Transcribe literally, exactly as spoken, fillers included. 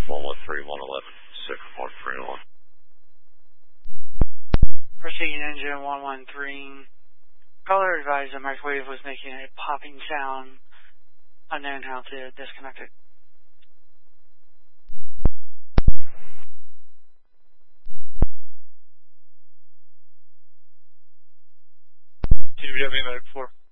one one three, one eleven, six, one three one. Proceeding engine one one three. Caller advised the microwave was making a popping sound. Unknown how to disconnect it. T W W Medic four.